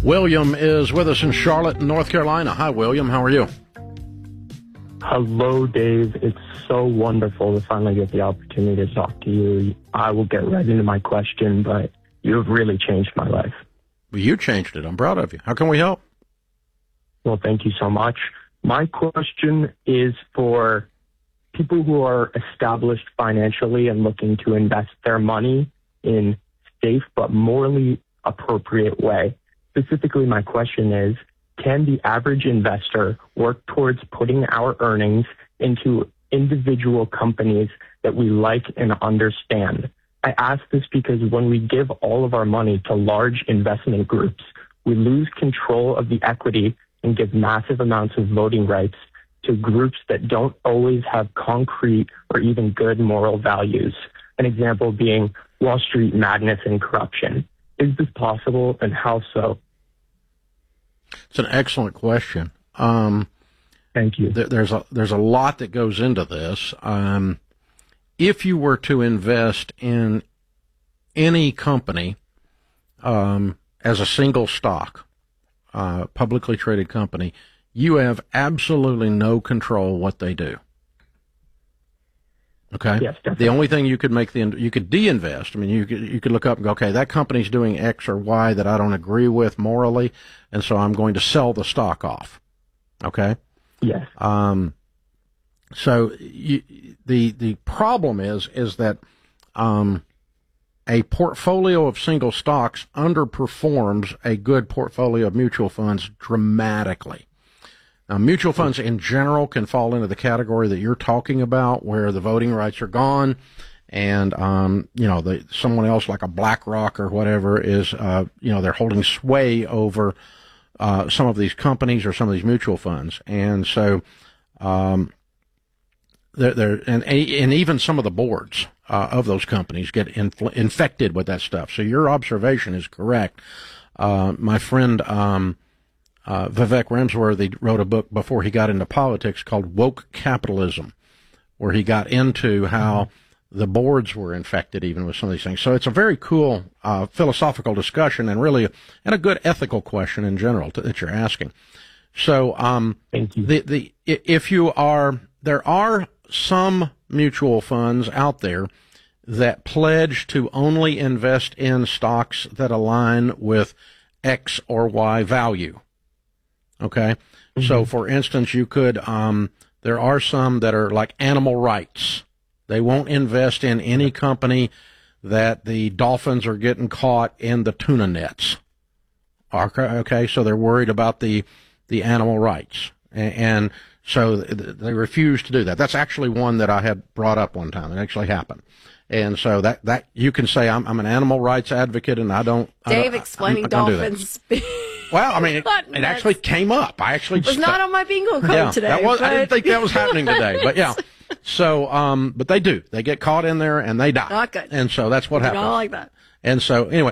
William is with us in Charlotte, North Carolina. Hi, William. How are you? Hello, Dave. It's so wonderful to finally get the opportunity to talk to you. I will get right into my question, but you have really changed my life. Well, you changed it. I'm proud of you. How can we help? Well, thank you so much. My question is for people who are established financially and looking to invest their money in safe but morally appropriate way. Specifically, my question is, can the average investor work towards putting our earnings into individual companies that we like and understand? I ask this because when we give all of our money to large investment groups, we lose control of the equity and give massive amounts of voting rights to groups that don't always have concrete or even good moral values. An example being Wall Street madness and corruption. Is this possible, and how so? It's an excellent question. Thank you. There's a lot that goes into this. If you were to invest in any company as a single stock, publicly traded company, you have absolutely no control what they do. Okay. Yes, definitely. The only thing you could you could de-invest. I mean, you could look up and go, okay, that company's doing X or Y that I don't agree with morally, and so I'm going to sell the stock off. Okay. Yes. So the problem is that a portfolio of single stocks underperforms a good portfolio of mutual funds dramatically. Now, mutual funds in general can fall into the category that you're talking about, where the voting rights are gone, and someone else like a BlackRock or whatever is they're holding sway over some of these companies or some of these mutual funds, and so and even some of the boards of those companies get infected with that stuff. So your observation is correct. My friend Vivek Ramsworthy wrote a book before he got into politics called Woke Capitalism, where he got into how the boards were infected even with some of these things. So it's a very cool philosophical discussion and really a good ethical question in general that you're asking. So thank you. There are some mutual funds out there that pledge to only invest in stocks that align with X or Y value. Okay. Mm-hmm. So for instance, you could, there are some that are like animal rights. They won't invest in any company that the dolphins are getting caught in the tuna nets. Okay. So they're worried about the animal rights. And so they refuse to do that. That's actually one that I had brought up one time. It actually happened. And so that you can say I'm an animal rights advocate, and I don't. Dave explaining dolphins. Well, I mean, it actually came up. I actually was not on my bingo card today. I didn't think that was happening today, but yeah. So, but they do. They get caught in there and they die. Not good. And so that's what happens. I don't like that. And so anyway.